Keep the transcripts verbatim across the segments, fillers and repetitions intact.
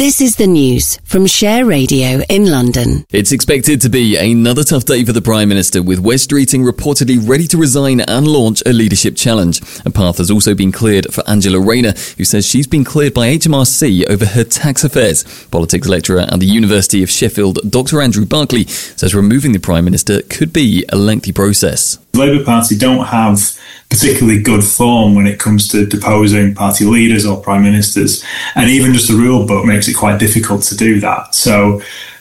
This is the news from Share Radio in London. It's expected to be another tough day for the Prime Minister, with Wes Streeting reportedly ready to resign and launch a leadership challenge. A path has also been cleared for Angela Rayner, who says she's been cleared by H M R C over her tax affairs. Politics lecturer at the University of Sheffield, Doctor Andrew Barclay, says removing the Prime Minister could be a lengthy process. The Labour Party don't have particularly good form when it comes to deposing party leaders or prime ministers, and even just the rule book makes it quite difficult to do that. So,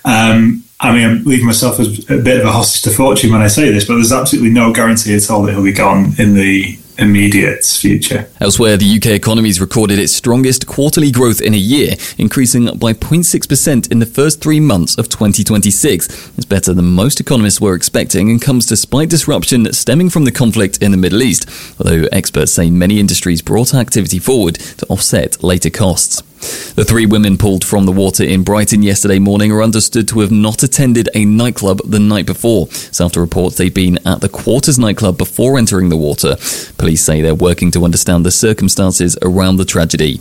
um, I mean, I'm leaving myself as a bit of a hostage to fortune when I say this, but there's absolutely no guarantee at all that he'll be gone in the immediate future. Elsewhere, the U K economy's recorded its strongest quarterly growth in a year, increasing by zero point six percent in the first three months of twenty twenty-six. It's better than most economists were expecting and comes despite disruption stemming from the conflict in the Middle East, although experts say many industries brought activity forward to offset later costs. The three women pulled from the water in Brighton yesterday morning are understood to have not attended a nightclub the night before. It's after reports they'd been at the Quarters nightclub before entering the water. Police say they're working to understand the circumstances around the tragedy.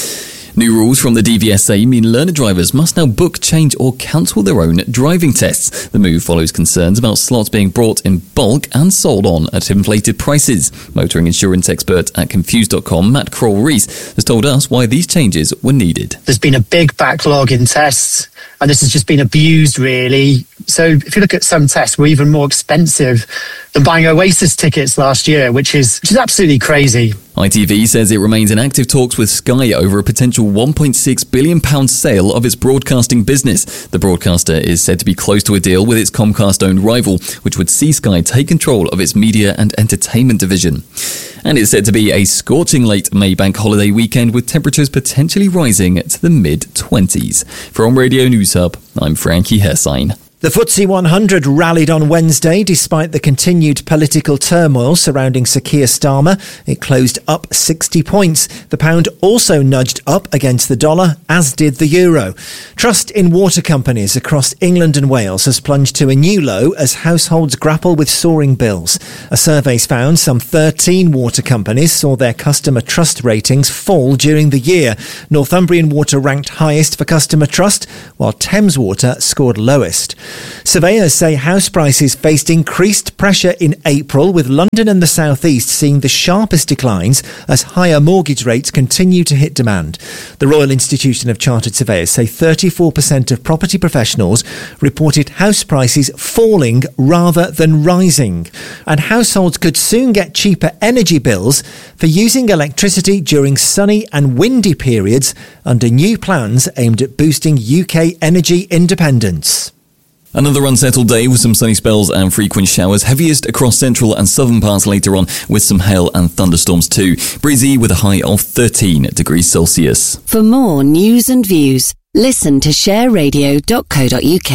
New rules from the D V S A mean learner drivers must now book, change or cancel their own driving tests. The move follows concerns about slots being brought in bulk and sold on at inflated prices. Motoring insurance expert at Confused dot com, Matt Kroll-Rees, has told us why these changes were needed. There's been a big backlog in tests, and this has just been abused, really. So if you look at some tests, were even more expensive than buying Oasis tickets last year, which is which is absolutely crazy. I T V says it remains in active talks with Sky over a potential one point six billion pounds sale of its broadcasting business. The broadcaster is said to be close to a deal with its Comcast-owned rival, which would see Sky take control of its media and entertainment division. And it's said to be a scorching late May bank holiday weekend, with temperatures potentially rising to the mid-twenties. From Radio News Hub, I'm Frankie Hersine. The F T S E one hundred rallied on Wednesday despite the continued political turmoil surrounding Sir Keir Starmer. It closed up sixty points. The pound also nudged up against the dollar, as did the euro. Trust in water companies across England and Wales has plunged to a new low as households grapple with soaring bills. A survey's found some thirteen water companies saw their customer trust ratings fall during the year. Northumbrian Water ranked highest for customer trust, while Thames Water scored lowest. Surveyors say house prices faced increased pressure in April, with London and the South East seeing the sharpest declines as higher mortgage rates continue to hit demand. The Royal Institution of Chartered Surveyors say thirty-four percent of property professionals reported house prices falling rather than rising. And households could soon get cheaper energy bills for using electricity during sunny and windy periods under new plans aimed at boosting U K energy independence. Another unsettled day with some sunny spells and frequent showers, heaviest across central and southern parts later on, with some hail and thunderstorms too. Breezy with a high of thirteen degrees Celsius. For more news and views, listen to share radio dot co dot uk.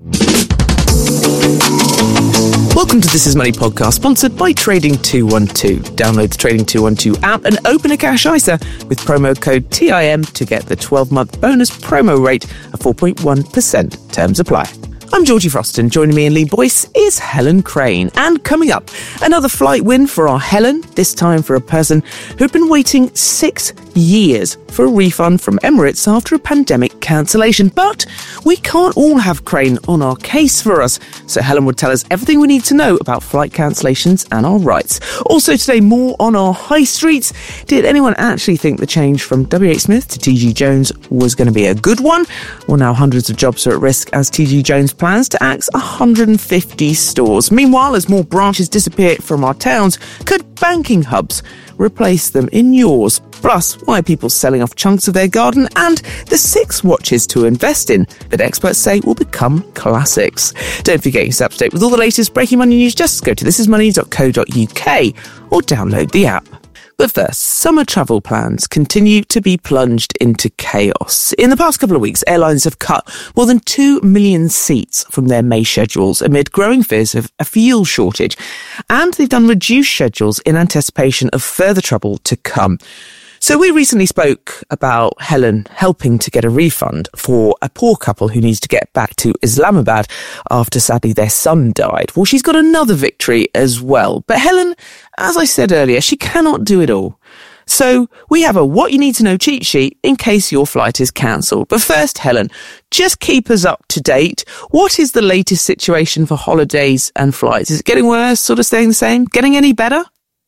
Welcome to This Is Money podcast, sponsored by Trading two twelve. Download the Trading two twelve app and open a cash I S A with promo code T I M to get the twelve-month bonus promo rate of four point one percent. Terms apply. I'm Georgie Froston. Joining me in Lee Boyce is Helen Crane. And coming up, another flight win for our Helen, this time for a person who'd been waiting six years for a refund from Emirates after a pandemic cancellation. But we can't all have Crane on our case for us, so Helen would tell us everything we need to know about flight cancellations and our rights. Also today, more on our high streets. Did anyone actually think the change from W H Smith to T G Jones was going to be a good one? Well, now hundreds of jobs are at risk as T G Jones plans to axe one hundred fifty stores. Meanwhile, as more branches disappear from our towns, could banking hubs replace them in yours? Plus, why are people selling off chunks of their garden, and the six watches to invest in that experts say will become classics. Don't forget you're up to date with all the latest breaking money news. Just go to this is money dot co dot uk or download the app. But first, summer travel plans continue to be plunged into chaos. In the past couple of weeks, airlines have cut more than two million seats from their May schedules amid growing fears of a fuel shortage. And they've done reduced schedules in anticipation of further trouble to come. So we recently spoke about Helen helping to get a refund for a poor couple who needs to get back to Islamabad after sadly their son died. Well, she's got another victory as well. But Helen, as I said earlier, she cannot do it all. So we have a what you need to know cheat sheet in case your flight is cancelled. But first, Helen, just keep us up to date. What is the latest situation for holidays and flights? Is it getting worse, sort of staying the same, getting any better?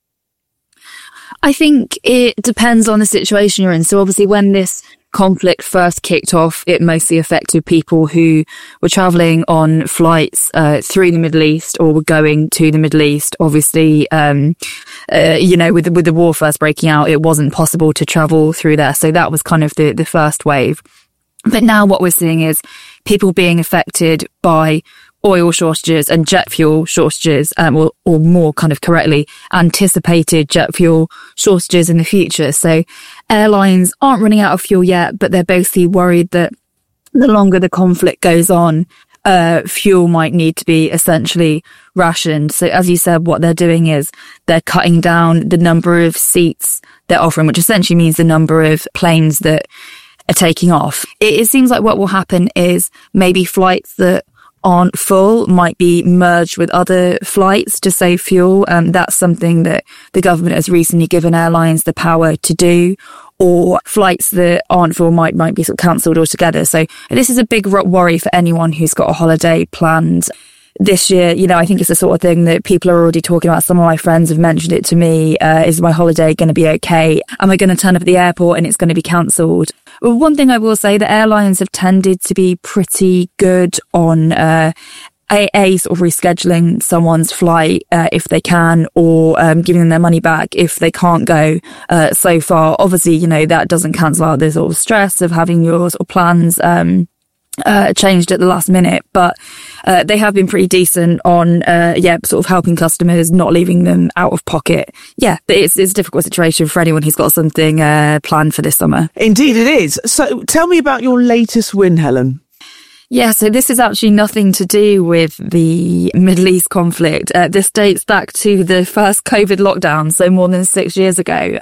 I think it depends on the situation you're in. So obviously when this conflict first kicked off, it mostly affected people who were travelling on flights uh, through the Middle East or were going to the Middle East. Obviously, um, uh, you know, with the, with the war first breaking out, it wasn't possible to travel through there. So that was kind of the, the first wave. But now what we're seeing is people being affected by oil shortages and jet fuel shortages, um, or, or more kind of correctly, anticipated jet fuel shortages in the future. So airlines aren't running out of fuel yet, but they're basically worried that the longer the conflict goes on, uh, fuel might need to be essentially rationed. So as you said, what they're doing is they're cutting down the number of seats they're offering, which essentially means the number of planes that are taking off. It, it seems like what will happen is maybe flights that aren't full might be merged with other flights to save fuel. Um, that's something that the government has recently given airlines the power to do. Or flights that aren't full might might be sort of cancelled altogether. So this is a big worry for anyone who's got a holiday planned this year. You know, I think it's the sort of thing that people are already talking about. Some of my friends have mentioned it to me. Uh, is my holiday going to be okay? Am I going to turn up at the airport and it's going to be cancelled? Well, one thing I will say, the airlines have tended to be pretty good on uh, a, a sort of rescheduling someone's flight uh, if they can, or um, giving them their money back if they can't go uh, so far. Obviously, you know, that doesn't cancel out the sort of stress of having your sort of plans um Uh, changed at the last minute, but uh, they have been pretty decent on, uh, yeah, sort of helping customers, not leaving them out of pocket. Yeah, but it's, it's a difficult situation for anyone who's got something uh, planned for this summer. Indeed it is. So tell me about your latest win, Helen. Yeah, so this is actually nothing to do with the Middle East conflict. Uh, this dates back to the first COVID lockdown, so more than six years ago.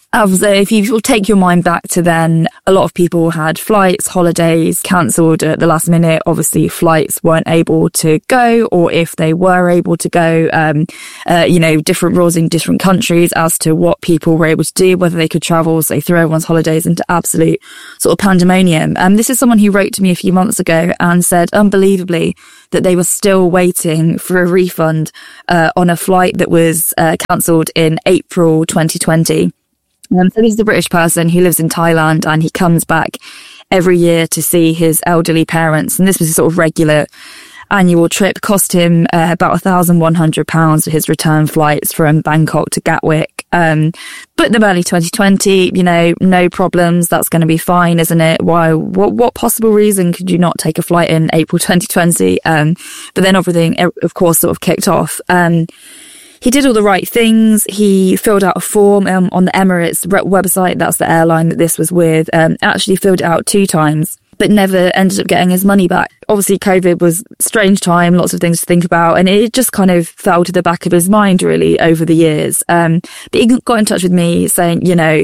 If you take your mind back to then, a lot of people had flights, holidays cancelled at the last minute. Obviously, flights weren't able to go, or if they were able to go, um, uh, you know, different rules in different countries as to what people were able to do, whether they could travel. So they threw everyone's holidays into absolute sort of pandemonium. Um, this is someone who wrote to me a few months ago and said, unbelievably, that they were still waiting for a refund uh, on a flight that was uh, cancelled in April twenty twenty. Um, so this is a British person who lives in Thailand, and he comes back every year to see his elderly parents. And this was a sort of regular annual trip. Cost him uh, about one thousand one hundred pounds for his return flights from Bangkok to Gatwick. Um, but the early twenty twenty, you know, no problems. That's going to be fine, isn't it? Why? What, what possible reason could you not take a flight in April twenty twenty? Um, but then everything, of course, sort of kicked off. Um, He did all the right things. He filled out a form um, on the Emirates website. That's the airline that this was with. Um, actually filled it out two times, but never ended up getting his money back. Obviously, COVID was a strange time, lots of things to think about, and it just kind of fell to the back of his mind, really, over the years. Um, but he got in touch with me saying, you know,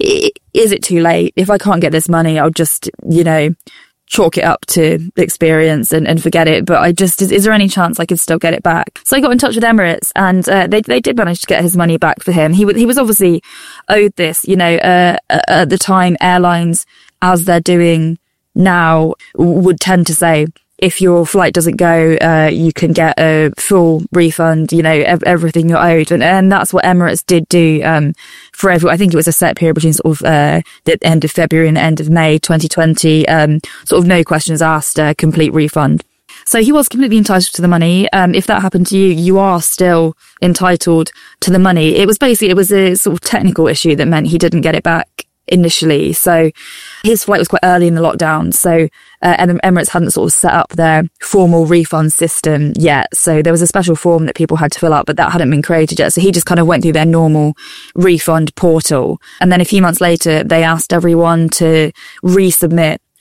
is it too late? If I can't get this money, I'll just, you know, chalk it up to experience and, and forget it. But I just, is, is there any chance I could still get it back? So I got in touch with Emirates, and uh, they they did manage to get his money back for him. He was he was obviously owed this, you know, uh, at the time, airlines, as they're doing now, would tend to say, if your flight doesn't go, uh, you can get a full refund, you know, ev- everything you're owed. And, and that's what Emirates did do, um, for every, I think it was a set period between sort of, uh, the end of February and the end of May twenty twenty, um, sort of no questions asked, uh, complete refund. So he was completely entitled to the money. Um, if that happened to you, you are still entitled to the money. It was basically, it was a sort of technical issue that meant he didn't get it back initially. So his flight was quite early in the lockdown. So uh, and Emirates hadn't sort of set up their formal refund system yet. So there was a special form that people had to fill out, but that hadn't been created yet. So he just kind of went through their normal refund portal. And then a few months later, they asked everyone to resubmit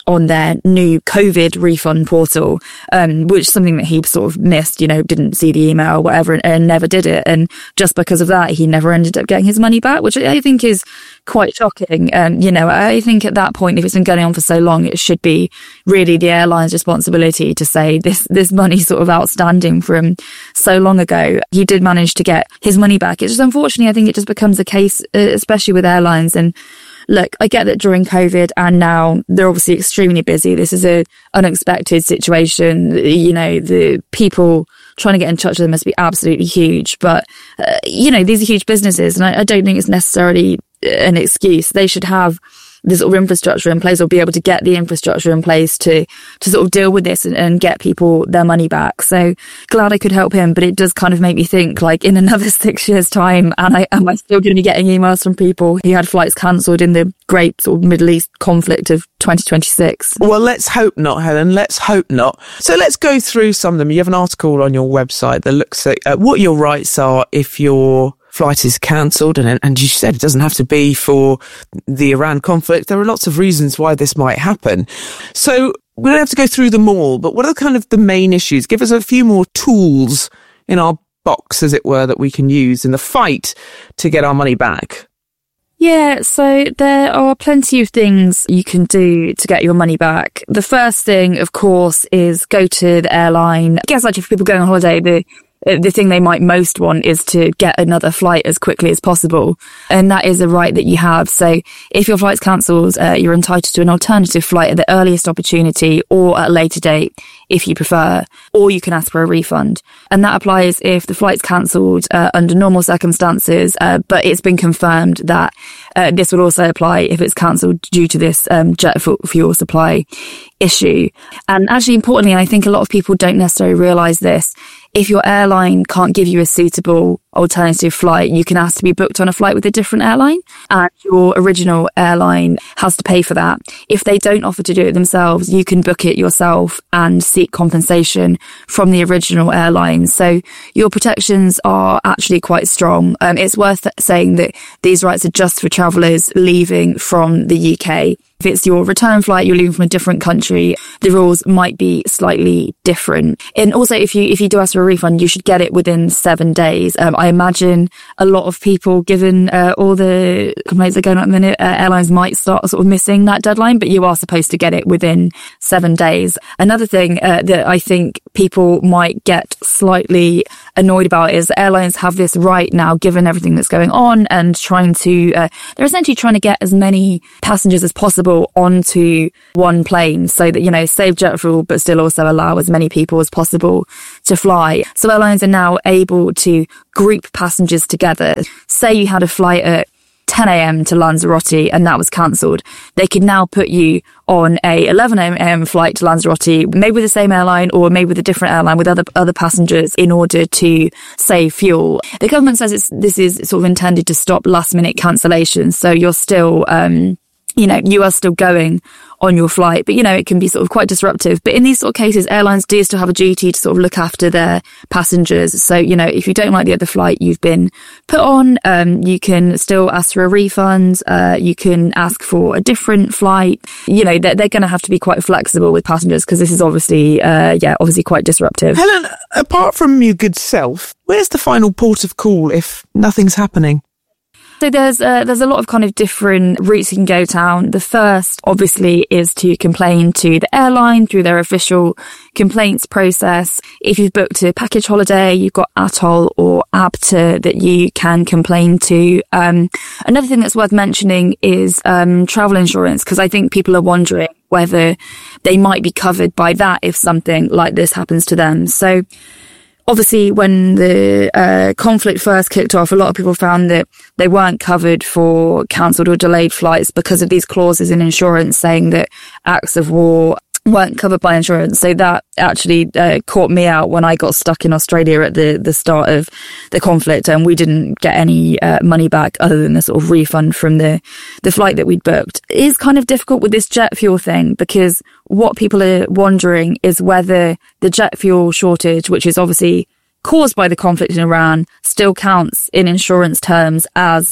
on their new COVID refund portal, um, which is something that he sort of missed, you know, didn't see the email, whatever, and, and never did it. And just because of that, he never ended up getting his money back, which I think is quite shocking. Um, you know, I think at that point, if it's been going on for so long, it should be really the airline's responsibility to say this, this money's sort of outstanding from so long ago. He did manage to get his money back. It's just, unfortunately, I think it just becomes a case, especially with airlines. And look, I get that during COVID and now they're obviously extremely busy. This is a unexpected situation. You know, the people trying to get in touch with them must be absolutely huge. But, uh, you know, these are huge businesses, and I, I don't think it's necessarily an excuse. They should have the sort of infrastructure in place, or be able to get the infrastructure in place to to sort of deal with this and, and get people their money back. So glad I could help him, but it does kind of make me think, like, in another six years' time, and I am I still going to be getting emails from people who had flights cancelled in the great sort of Middle East conflict of twenty twenty-six? Well, let's hope not, Helen. Let's hope not. So let's go through some of them. You have an article on your website that looks at uh, what your rights are if you're flight is cancelled, and and you said it doesn't have to be for the Iran conflict. There are lots of reasons why this might happen. So we don't have to go through them all, but what are kind of the main issues? Give us a few more tools in our box, as it were, that we can use in the fight to get our money back. Yeah, so there are plenty of things you can do to get your money back. The first thing, of course, is go to the airline. I guess, like, if people go on holiday, the the thing they might most want is to get another flight as quickly as possible. And that is a right that you have. So if your flight's cancelled, uh, you're entitled to an alternative flight at the earliest opportunity, or at a later date if you prefer, or you can ask for a refund. And that applies if the flight's cancelled uh, under normal circumstances, uh, but it's been confirmed that uh, this will also apply if it's cancelled due to this um, jet fuel supply issue. And actually, importantly, and I think a lot of people don't necessarily realise this, if your airline can't give you a suitable alternative flight, you can ask to be booked on a flight with a different airline, and your original airline has to pay for that. If they don't offer to do it themselves, you can book it yourself and seek compensation from the original airline. So your protections are actually quite strong. Um, it's worth saying that these rights are just for travellers leaving from the U K. If it's your return flight, you're leaving from a different country, the rules might be slightly different. And also, if you if you do ask for a refund, you should get it within seven days. Um, I imagine a lot of people, given uh, all the complaints that are going on at the minute, uh, airlines might start sort of missing that deadline, but you are supposed to get it within seven days. Another thing uh, that I think people might get slightly annoyed about is airlines have this right now, given everything that's going on, and trying to, uh, they're essentially trying to get as many passengers as possible onto one plane, so that, you know, save jet fuel, but still also allow as many people as possible to fly. So airlines are now able to group passengers together. Say you had a flight at ten a.m. to Lanzarote and that was cancelled. They could now put you on a eleven a.m. flight to Lanzarote, maybe with the same airline or maybe with a different airline with other other passengers, in order to save fuel. The government says it's, this is sort of intended to stop last minute cancellations. So you're still, um, you know, you are still going on your flight, but, you know, it can be sort of quite disruptive. But in these sort of cases, airlines do still have a duty to sort of look after their passengers. So, you know, if you don't like the other flight you've been put on, um, you can still ask for a refund. Uh, you can ask for a different flight. You know, they're, they're going to have to be quite flexible with passengers, because this is obviously, uh, yeah, obviously quite disruptive. Helen, apart from your good self, where's the final port of call if nothing's happening? So there's uh, there's a lot of kind of different routes you can go down. The first, obviously, is to complain to the airline through their official complaints process. If you've booked a package holiday, you've got Atoll or ABTA that you can complain to. Um, another thing that's worth mentioning is um, travel insurance, because I think people are wondering whether they might be covered by that if something like this happens to them. So obviously, when the uh, conflict first kicked off, a lot of people found that they weren't covered for cancelled or delayed flights because of these clauses in insurance saying that acts of war weren't covered by insurance. So that actually uh, caught me out when I got stuck in Australia at the, the start of the conflict, and we didn't get any uh, money back other than the sort of refund from the, the flight that we'd booked. It is kind of difficult with this jet fuel thing, because what people are wondering is whether the jet fuel shortage, which is obviously caused by the conflict in Iran, still counts in insurance terms as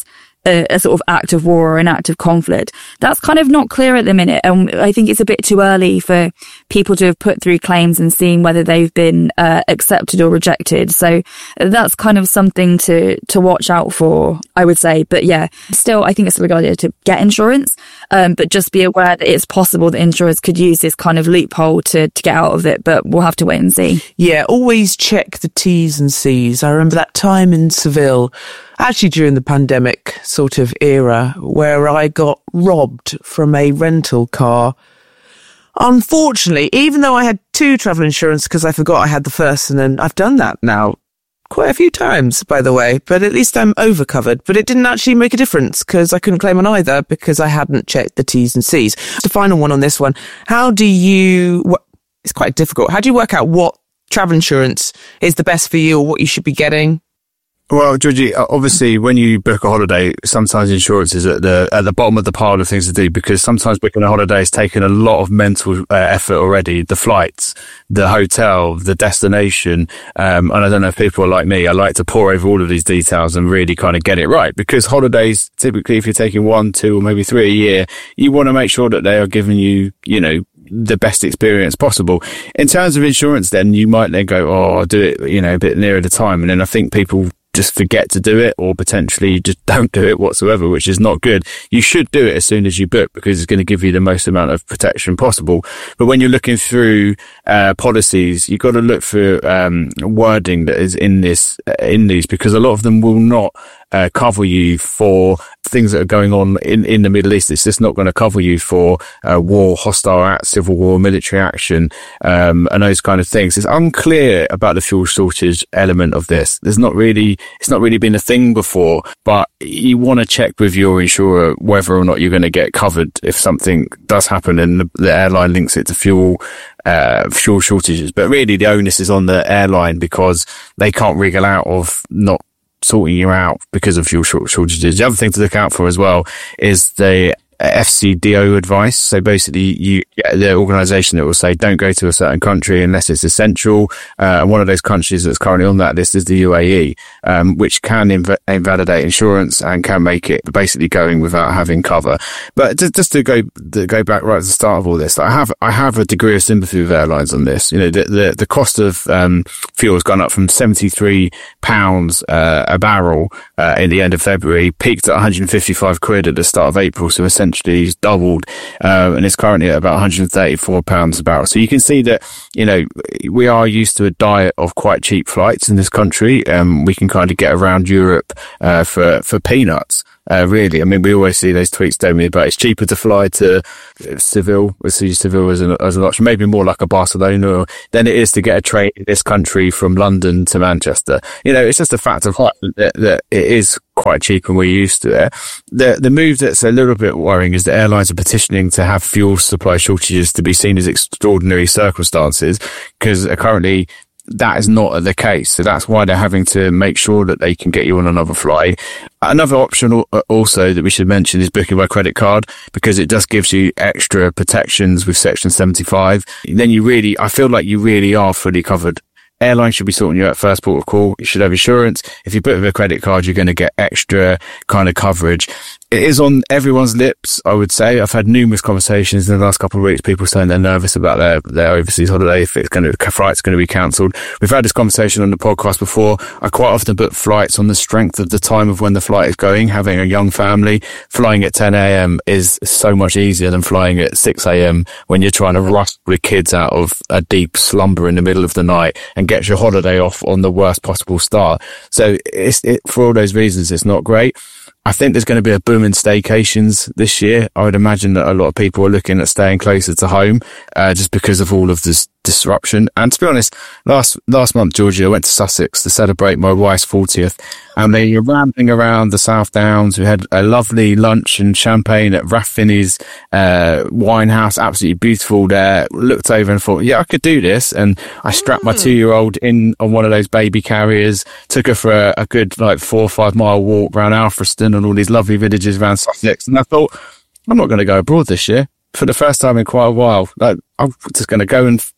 a, a sort of act of war or an act of conflict. That's kind of not clear at the minute. And I think it's a bit too early for people to have put through claims and seeing whether they've been uh, accepted or rejected. So that's kind of something to, to watch out for, I would say. But yeah, still, I think it's a good idea to get insurance, um, but just be aware that it's possible that insurers could use this kind of loophole to, to get out of it. But we'll have to wait and see. Yeah, always check the T's and C's. I remember that time in Seville, actually during the pandemic sort of era, where I got robbed from a rental car. Unfortunately, even though I had two travel insurance because I forgot I had the first, and then I've done that now quite a few times, by the way, but at least I'm overcovered. But it didn't actually make a difference because I couldn't claim on either because I hadn't checked the T's and C's. The final one on this one, how do you, it's quite difficult, how do you work out what travel insurance is the best for you or what you should be getting? Well, Georgie, obviously, when you book a holiday, sometimes insurance is at the at the bottom of the pile of things to do, because sometimes booking a holiday is taking a lot of mental uh, effort already. The flights, the hotel, the destination, um, and I don't know if people are like me. I like to pore over all of these details and really kind of get it right, because holidays, typically, if you're taking one, two, or maybe three a year, you want to make sure that they are giving you, you know, the best experience possible. In terms of insurance, then you might then go, oh, I'll do it, you know, a bit nearer the time, and then I think people just forget to do it, or potentially just don't do it whatsoever, which is not good. You should do it as soon as you book, because it's going to give you the most amount of protection possible. But when you're looking through uh, policies, you've got to look for um, wording that is in this, uh, in these, because a lot of them will not uh, cover you for things that are going on in, in the Middle East. It's just not going to cover you for uh, war, hostile acts, civil war, military action, um, and those kind of things. It's unclear about the fuel shortage element of this. There's not really, it's not really been a thing before, but you want to check with your insurer whether or not you're going to get covered if something does happen and the, the airline links it to fuel, uh, fuel shortages. But really the onus is on the airline, because they can't wriggle out of not sorting you out because of fuel shortages. The other thing to look out for as well is the F C D O advice. So basically, you get the organisation that will say don't go to a certain country unless it's essential. Uh, and one of those countries that's currently on that list is the U A E, um, which can inv- invalidate insurance and can make it basically going without having cover. But just, just to go to go back right at the start of all this, I have I have a degree of sympathy with airlines on this. You know, the the, the cost of um, fuel has gone up from seventy-three pounds uh, a barrel uh, in the end of February, peaked at one hundred fifty-five quid at the start of April. So essentially Essentially doubled, uh, and it's currently at about one hundred thirty-four pounds a barrel. So you can see that, you know, we are used to a diet of quite cheap flights in this country. Um, we can kind of get around Europe uh, for for peanuts. Uh, really, I mean, we always see those tweets, don't we, about it's cheaper to fly to Seville, we see Seville as an, as an option, maybe more like a Barcelona, than it is to get a train in this country from London to Manchester. You know, it's just a fact of life that, that it is quite cheap and we're used to it. The, the move that's a little bit worrying is that airlines are petitioning to have fuel supply shortages to be seen as extraordinary circumstances, because currently that is not the case. So that's why they're having to make sure that they can get you on another flight. Another option also that we should mention is booking by credit card, because it just gives you extra protections with Section seventy-five. Then you really, I feel like you really are fully covered. Airlines should be sorting you out first port of call. You should have insurance. If you book with a credit card, you're going to get extra kind of coverage. It is on everyone's lips, I would say. I've had numerous conversations in the last couple of weeks, people saying they're nervous about their, their overseas holiday, if it's going to, flight's going to be cancelled. We've had this conversation on the podcast before. I quite often book flights on the strength of the time of when the flight is going. Having a young family, flying at ten a.m. is so much easier than flying at six a.m. when you're trying to rush the kids out of a deep slumber in the middle of the night and get your holiday off on the worst possible start. So it's, it, for all those reasons, it's not great. I think there's going to be a boom in staycations this year. I would imagine that a lot of people are looking at staying closer to home, uh, just because of all of this disruption. And to be honest, last last month, Georgia, I went to Sussex to celebrate my wife's fortieth, and they were rambling around the South Downs. We had a lovely lunch and champagne at Raffini's uh, wine house, absolutely beautiful there. Looked over and thought, yeah, I could do this. And I strapped mm. my two-year-old in on one of those baby carriers, took her for a, a good like four or five mile walk around Alfriston and all these lovely villages around Sussex. And I thought, I'm not going to go abroad this year. For the first time in quite a while, like, I'm just going to go and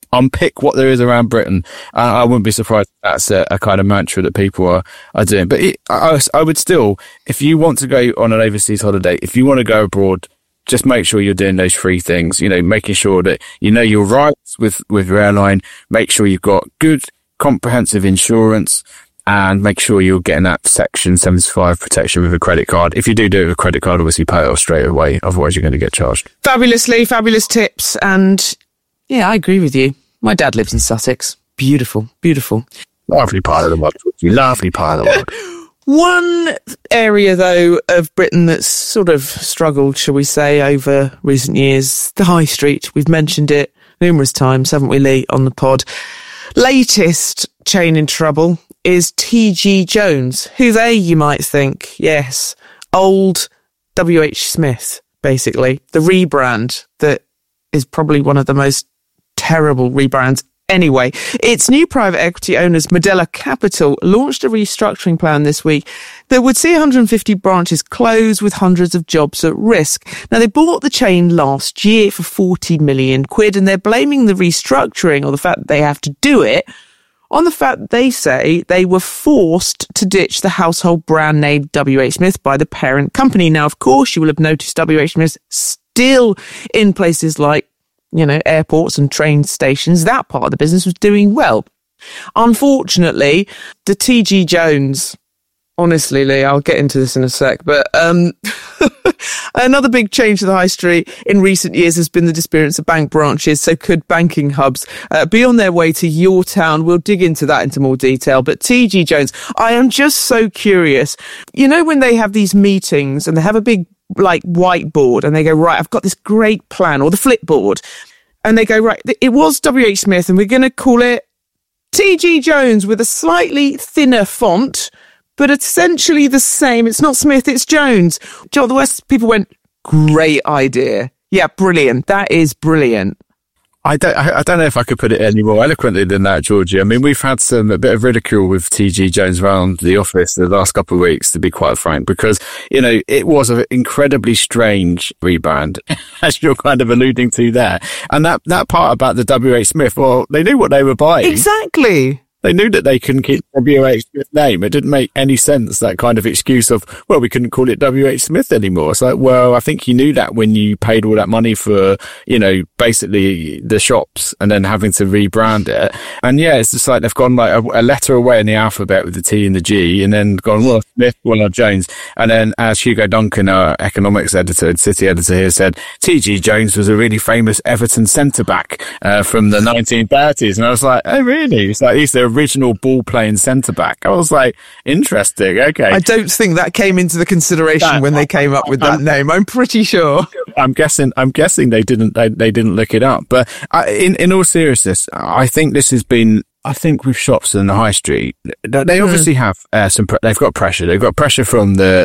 unpick what there is around Britain. Uh, I wouldn't be surprised if that's a, a kind of mantra that people are, are doing. But it, I, I would still, if you want to go on an overseas holiday, if you want to go abroad, just make sure you're doing those three things, you know, making sure that you know your rights with, with your airline, make sure you've got good, comprehensive insurance, and make sure you're getting that Section seventy-five protection with a credit card. If you do do it with a credit card, obviously pay it off straight away. Otherwise, you're going to get charged. Fabulously, fabulous tips. And yeah, I agree with you. My dad lives in Sussex. Beautiful, beautiful. Lovely part of the world. Lovely part of the world. One area, though, of Britain that's sort of struggled, shall we say, over recent years, the high street. We've mentioned it numerous times, haven't we, Lee, on the pod? Latest chain in trouble is T G Jones. Who they, you might think? Yes, old W H Smith, basically. The rebrand that is probably one of the most terrible rebrands anyway. Its new private equity owners, Modella Capital, launched a restructuring plan this week that would see one hundred fifty branches close with hundreds of jobs at risk. Now, they bought the chain last year for forty million quid, and they're blaming the restructuring, or the fact that they have to do it, on the fact that they say they were forced to ditch the household brand name W H Smith by the parent company. Now, of course, you will have noticed W H Smith still in places like, you know, airports and train stations. That part of the business was doing well. Unfortunately, the T G Jones, honestly, Lee, I'll get into this in a sec, but um, another big change to the high street in recent years has been the disappearance of bank branches. So could banking hubs uh, be on their way to your town? We'll dig into that into more detail. But T G Jones, I am just so curious. You know, when they have these meetings and they have a big like whiteboard and they go, right, I've got this great plan, or the flipboard, and they go, right, it was W H Smith and we're going to call it T G Jones with a slightly thinner font, but essentially the same. It's not Smith, it's Jones. Do you know what the West people went, great idea. Yeah, brilliant. That is brilliant. I don't, I don't know if I could put it any more eloquently than that, Georgie. I mean, we've had some, a bit of ridicule with T G Jones around the office the last couple of weeks, to be quite frank, because, you know, it was an incredibly strange rebrand, as you're kind of alluding to there. And that, that part about the W H Smith, well, they knew what they were buying. Exactly. They knew that they couldn't keep W H Smith name. It didn't make any sense, that kind of excuse of, well, we couldn't call it W H Smith anymore. It's like, well, I think you knew that when you paid all that money for, you know, basically the shops and then having to rebrand it. And yeah, it's just like they've gone like a, a letter away in the alphabet with the T and the G, and then gone, well, Smith, well, not Jones. And then as Hugo Duncan, our economics editor and city editor here, said, T G Jones was a really famous Everton centre-back uh, from the nineteen thirties. And I was like, oh, really? It's like, he's the original ball-playing centre-back. I was like, interesting, okay. I don't think that came into the consideration that, when they came up with that um, name. I'm pretty sure. I'm guessing. I'm guessing they didn't. They, they didn't look it up. But I, in in all seriousness, I think this has been. I think with shops in the high street, they obviously mm. have uh, some. Pre- they've got pressure. They've got pressure from the